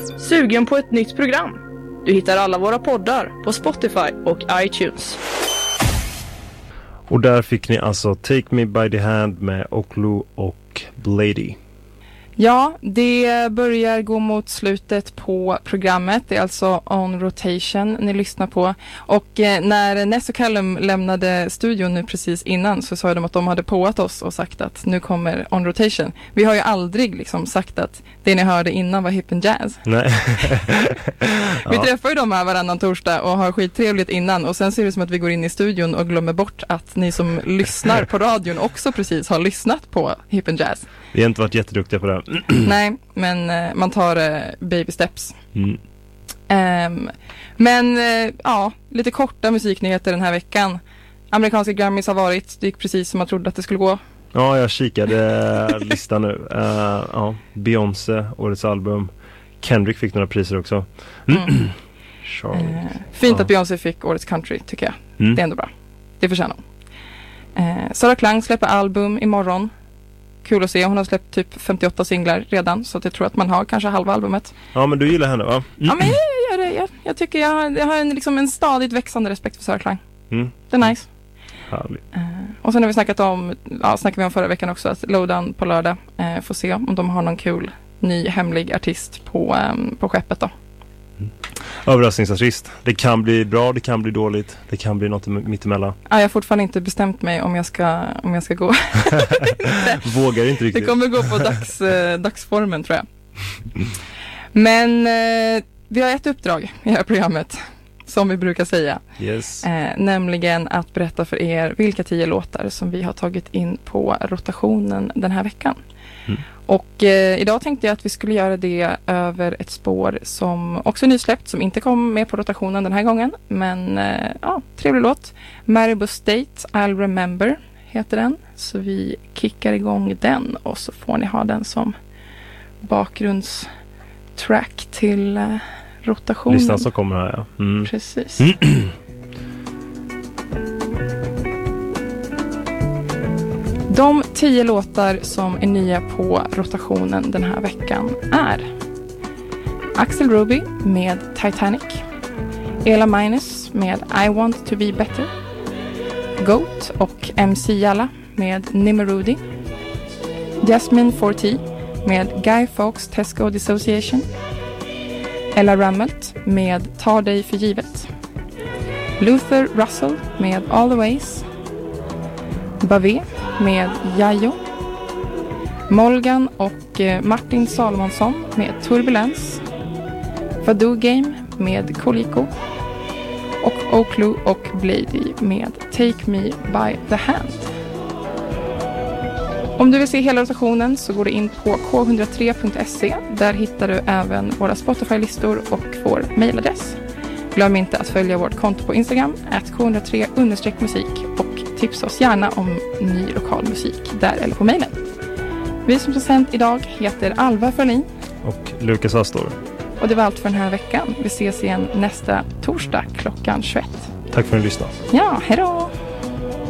Sugen på ett nytt program? Du hittar alla våra poddar på Spotify och iTunes. Och där fick ni alltså Take Me By The Hand med Oklu och Blady. Ja, det börjar gå mot slutet på programmet. Det är alltså On Rotation ni lyssnar på. Och när Ness och Callum lämnade studion nu precis innan så sa de att de hade påat oss och sagt att nu kommer On Rotation. Vi har ju aldrig liksom sagt att det ni hörde innan var hip and jazz. Nej. Vi träffar ju dem här varannan torsdag och har skittrevligt innan. Och sen ser det som att vi går in i studion och glömmer bort att ni som lyssnar på radion också precis har lyssnat på hip and jazz. Vi har inte varit jätteduktiga på det. Nej, men man tar baby steps. Men ja, lite korta musiknyheter den här veckan. Amerikanska Grammys har varit, det gick precis som man trodde att det skulle gå. Ja, jag kikade listan nu. Beyoncé, årets album. Kendrick fick några priser också. Fint att Beyoncé fick årets country, tycker jag. Det är ändå bra. Det förtjänar hon. Sara Klang släpper album imorgon. Kul att se, hon har släppt typ 58 singlar redan, så att jag tror att man har kanske halva albumet. Ja, men du gillar henne, va? Ja, men jag gör det. Jag tycker jag har liksom en stadigt växande respekt för Sara Klang. Det är nice. Härligt. Och sen har vi snackade vi om förra veckan också, att Lowdown på lördag får se om de har någon kul ny hemlig artist på skeppet då. Överraskningsartist. Det kan bli bra, det kan bli dåligt, det kan bli något mittemellan. Jag har fortfarande inte bestämt mig om jag ska gå. Vågar inte riktigt. Det kommer gå på dagsformen, tror jag. Men vi har ett uppdrag i det här programmet, som vi brukar säga. Yes. Nämligen att berätta för er vilka 10 låtar som vi har tagit in på rotationen den här veckan. Och idag tänkte jag att vi skulle göra det över ett spår som också är nysläppt, som inte kom med på rotationen den här gången. Men trevlig låt. Maribou State, I'll Remember heter den. Så vi kickar igång den och så får ni ha den som bakgrundstrack till rotationen. Listan som kommer här, ja. Precis. De 10 låtar som är nya på rotationen den här veckan är Axel Ruby med Titanic, Ela Minus med I Want To Be Better, Goat och MC Jalla med Nimmerudi, Jasmine 4T med Guy Fawkes Tesco Dissociation, Ella Rammelt med Tar dig för givet, Luther Russell med All the Ways, Bavé med Jajo, Molgan och Martin Salomonsson med Turbulens, Vadoo Game med Koliko och Oklu och Blady med Take Me By The Hand. Om du vill se hela rotationen så går du in på k103.se. Där hittar du även våra Spotify-listor och vår mailadress. Glöm inte att följa vårt konto på Instagram @k103_musik och tipsa oss gärna om ny lokal musik där eller på mejlen. Vi som har sänt idag heter Alva Ferlin och Lukas Astor. Och det var allt för den här veckan. Vi ses igen nästa torsdag klockan 21. Tack för att ni lyssnade. Ja, hej då!